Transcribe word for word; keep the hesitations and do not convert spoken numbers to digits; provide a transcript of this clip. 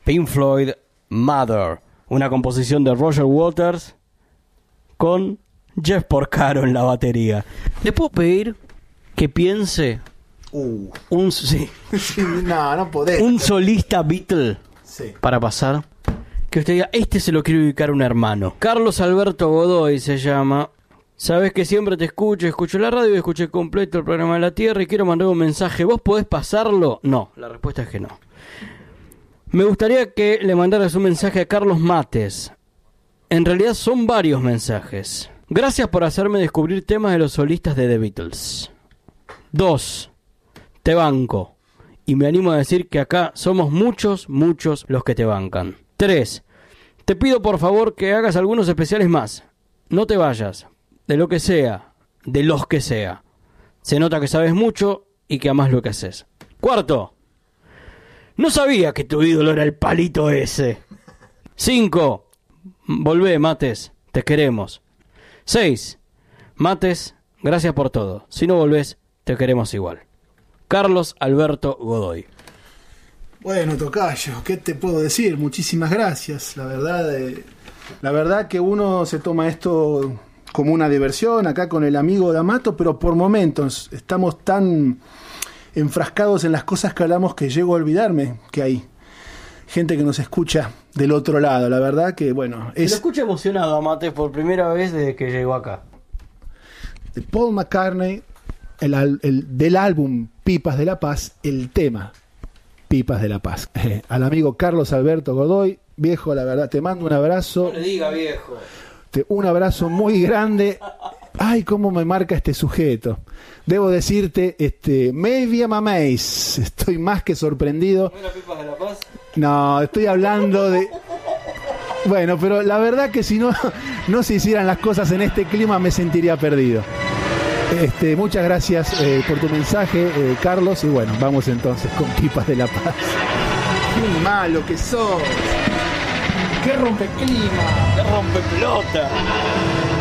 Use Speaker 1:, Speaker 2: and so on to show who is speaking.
Speaker 1: Pink Floyd, Mother, una composición de Roger Waters con Jeff Porcaro en la batería. ¿Le puedo pedir que piense
Speaker 2: Uh.
Speaker 1: un, sí,
Speaker 2: Sí, no, no podés.
Speaker 1: un solista Beatle
Speaker 2: Sí.
Speaker 1: para pasar? Que usted diga, este se lo quiero dedicar a un hermano. Carlos Alberto Godoy se llama. Sabes que siempre te escucho, escucho la radio y escuché completo el programa de la Tierra y quiero mandar un mensaje. ¿Vos podés pasarlo? No, la respuesta es que no. Me gustaría que le mandaras un mensaje a Carlos Mates. En realidad son varios mensajes. Gracias por hacerme descubrir temas de los solistas de The Beatles. Dos. Te banco. Y me animo a decir que acá somos muchos, muchos los que te bancan. Tres. Te pido por favor que hagas algunos especiales más. No te vayas. De lo que sea. De los que sea. Se nota que sabes mucho y que amás lo que haces. Cuarto. No sabía que tu ídolo era el palito ese. Cinco. Volvé, Mates. Te queremos. Seis. Mates, gracias por todo. Si no volvés, te queremos igual. Carlos Alberto Godoy.
Speaker 2: Bueno, tocayo, ¿qué te puedo decir? Muchísimas gracias. La verdad, eh, la verdad que uno se toma esto como una diversión acá con el amigo D'Amato, pero por momentos estamos tan enfrascados en las cosas que hablamos que llego a olvidarme que hay gente que nos escucha del otro lado. La verdad que, bueno, es...
Speaker 1: Lo escucho emocionado a Mates por primera vez desde que llegó acá.
Speaker 2: De Paul McCartney, el, al- el, del álbum Pipas de la Paz, el tema Pipas de la Paz. Eh, al amigo Carlos Alberto Godoy, viejo, la verdad, te mando un abrazo.
Speaker 1: No le diga viejo.
Speaker 2: Te- un abrazo muy grande. Ay, cómo me marca este sujeto. Debo decirte, este, maybe I'm amazed. Estoy más que sorprendido.
Speaker 1: ¿No era Pipas de la Paz?
Speaker 2: No, estoy hablando de... Bueno, pero la verdad que si no, no se hicieran las cosas en este clima me sentiría perdido. Este, muchas gracias eh, por tu mensaje, eh, Carlos. Y bueno, vamos entonces con Pipas de la Paz. Qué malo que sos. Qué rompeclima.
Speaker 1: ¡Qué rompe pelota!